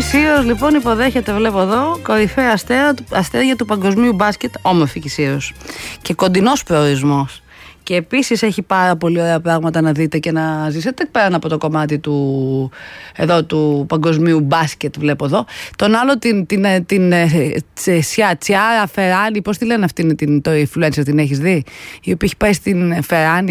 Κησίος λοιπόν υποδέχεται, βλέπω εδώ, κορυφαία αστέρια του παγκοσμίου μπάσκετ, όμορφη Κησίος. Και κοντινός προορισμός. Και επίσης έχει πάρα πολύ ωραία πράγματα να δείτε και να ζήσετε πέραν από το κομμάτι του παγκοσμίου μπάσκετ, βλέπω εδώ. Τον άλλο την Τσιάρα Φεράνι, πώς τη λένε αυτή το influencer, την έχεις δει? Η οποία έχει πάει στην Φεράνι,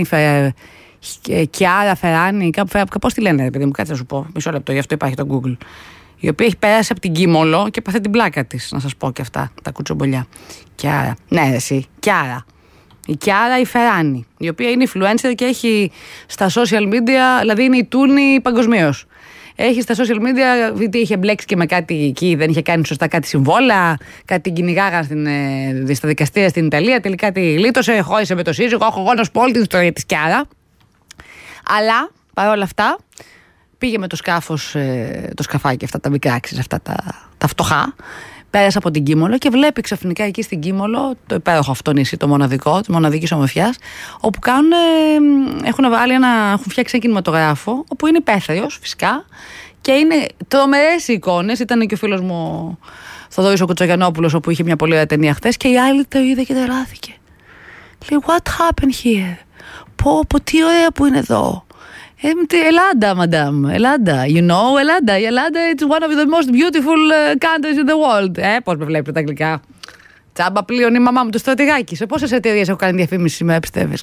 Κιάρα Φεράνι, πώς τη λένε, παιδί μου, κάτσε να σου πω, μισό λεπτό, γι' αυτό υπάρχει το Google. Η οποία έχει περάσει από την Κίμολο και πάθει την πλάκα της, να σας πω και αυτά, τα κουτσομπολιά. Κιάρα, ναι εσύ, Κιάρα. Η Κιάρα η Φεράνι, η οποία είναι influencer και έχει στα social media, δηλαδή είναι η Τούνη παγκοσμίως. Έχει στα social media, γιατί είχε μπλέξει και με κάτι εκεί, δεν είχε κάνει σωστά κάτι συμβόλαια, κάτι την κυνηγάγαν στα δικαστήρια στην Ιταλία, τελικά τη λύτωσε, χώρισε με το σύζυγο, έχω εγώ να σου πω όλη την ιστορία της Κιάρα. Αλλά, παρόλα αυτά, πήγε με το σκάφος, το σκαφάκι, αυτά τα μικρά, αυτά τα φτωχά, πέρασε από την Κίμολο και βλέπει ξαφνικά εκεί στην Κίμολο το υπέροχο αυτό νησί, το μοναδικό, τη μοναδική ομορφιά, όπου έχουν φτιάξει ένα κινηματογράφο, όπου είναι υπαίθριος φυσικά και είναι τρομερές οι εικόνες. Ήταν και ο φίλος μου ο Θοδωρής ο Κουτσογιαννόπουλος, όπου είχε μια πολύ ωραία ταινία χθες, και η άλλη το είδε και τρελάθηκε. Λέει, what happened here? Πω, τι ωραία που είναι εδώ. Ελλάδα, madame. Ελλάδα. You know, Ελλάδα. Η Ελλάδα it's one of the most beautiful countries in the world. Πώς με βλέπετε τα αγγλικά. Τσάμπα πλέον η μαμά μου το στρατηγάκι. Σε πόσες εταιρείες έχω κάνει διαφήμιση σήμερα, πιστεύεις?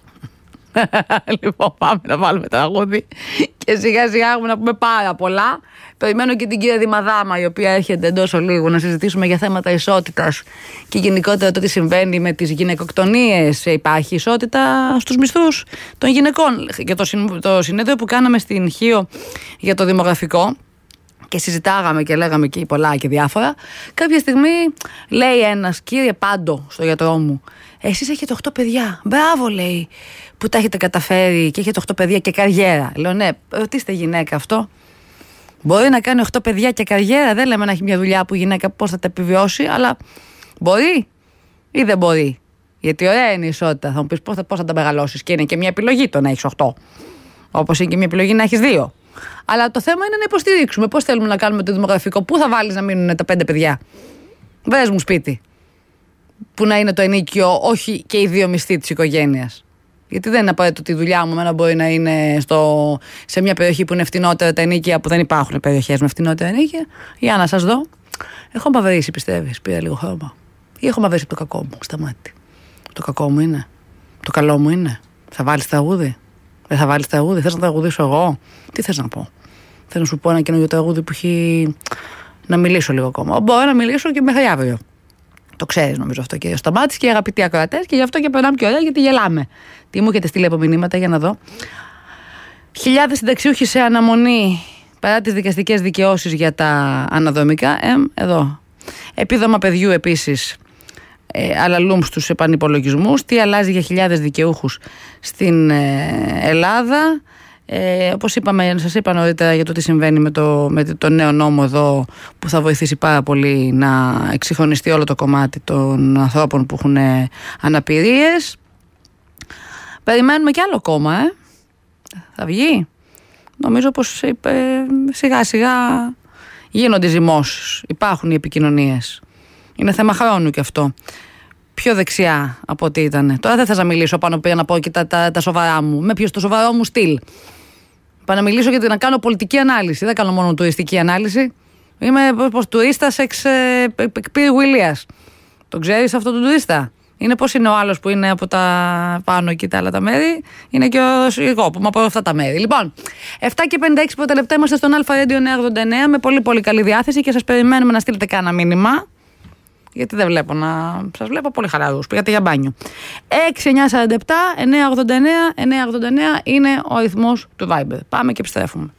Λοιπόν, πάμε να βάλουμε τραγούδι και σιγά σιγά έχουμε να πούμε πάρα πολλά. Περιμένω και την κυρία Δημαδάμα, η οποία έρχεται εντός ολίγου, να συζητήσουμε για θέματα ισότητας και γενικότερα το τι συμβαίνει με τις γυναικοκτονίες. Υπάρχει ισότητα στους μισθούς των γυναικών? Για το συνέδριο που κάναμε στην Χίο για το δημογραφικό και συζητάγαμε και λέγαμε και πολλά και διάφορα, κάποια στιγμή λέει ένας, κύριε Πάντο, στο γιατρό μου, εσείς έχετε 8 παιδιά. Μπράβο, λέει, που τα έχετε καταφέρει και έχετε 8 παιδιά και καριέρα. Λέω, ναι, ρωτήστε γυναίκα αυτό. Μπορεί να κάνει 8 παιδιά και καριέρα. Δεν λέμε να έχει μια δουλειά που η γυναίκα πώς θα τα επιβιώσει, αλλά μπορεί ή δεν μπορεί? Γιατί ωραία είναι η ισότητα. Θα μου πεις πώς θα τα μεγαλώσεις, και είναι και μια επιλογή το να έχεις 8. Όπως είναι και μια επιλογή να έχεις 2. Αλλά το θέμα είναι να υποστηρίξουμε. Πώς θέλουμε να κάνουμε το δημογραφικό? Πού θα βάλεις να μείνουν τα 5 παιδιά? Βρες μου σπίτι που να είναι το ενίκιο, όχι και οι 2 μισθοί της οικογένειας. Γιατί δεν είναι απαραίτητο ότι η δουλειά μου να μπορεί να είναι σε μια περιοχή που είναι φτηνότερα τα ενίκια, που δεν υπάρχουν περιοχές με φτηνότερα ενίκια. Για να σας δω. Έχω μαυρίσει, πιστεύεις? Πήρα λίγο χρώμα. Ή έχω μαυρίσει από το κακό μου στα μάτια? Το κακό μου είναι? Το καλό μου είναι? Θα βάλεις τραγούδι? Δεν θα βάλεις τραγούδι? Θες να τραγουδήσω εγώ? Τι θες να πω? Θέλω να σου πω ένα καινούργιο τραγούδι που έχει. Να μιλήσω λίγο ακόμα. Μπορώ να μιλήσω και μέχρι αύριο. Το ξέρεις νομίζω αυτό, και ο Σταμάτης και οι αγαπητοί ακροατές, και γι' αυτό και περνάμε και ωραία, γιατί γελάμε. Τι μου έχετε στείλει από μηνύματα, για να δω. Χιλιάδες συνταξιούχοι σε αναμονή παρά τις δικαστικές δικαιώσεις για τα αναδρομικά. Εδώ. Επίδομα παιδιού επίσης, αλαλούμ στους επανυπολογισμούς. Τι αλλάζει για χιλιάδες δικαιούχους στην Ελλάδα. Όπως σας είπα νωρίτερα για το τι συμβαίνει με το νέο νόμο εδώ, που θα βοηθήσει πάρα πολύ να εξυγχρονιστεί όλο το κομμάτι των ανθρώπων που έχουν αναπηρίες. Περιμένουμε κι άλλο κόμμα, θα βγει. Νομίζω πως σιγά σιγά γίνονται ζυμώσεις, υπάρχουν οι επικοινωνίες. Είναι θέμα χρόνου κι αυτό. Πιο δεξιά από ό,τι ήταν. Τώρα δεν θα μιλήσω πάνω πέρα να πω και τα σοβαρά μου. Με ποιο το σοβαρό μου στυλ. Πάω να μιλήσω γιατί να κάνω πολιτική ανάλυση. Δεν κάνω μόνο τουριστική ανάλυση. Είμαι τουρίστας εξ Πύρ Γουιλίας. Τον ξέρεις αυτόν τον τουρίστα? Είναι πώς είναι ο άλλος που είναι από τα πάνω εκεί τα άλλα τα μέρη. Είναι και εγώ που είμαι από αυτά τα μέρη. Λοιπόν, 7 και 56 πρώτα λεπτά είμαστε στον Αλφα Radio 989 με πολύ πολύ καλή διάθεση και σας περιμένουμε να στείλετε κάνα μήνυμα. Γιατί δεν βλέπω σας βλέπω πολύ χαλαρούς. Πήγατε για μπάνιο. 6947 989 989 είναι ο αριθμός του Viber. Πάμε και επιστρέφουμε.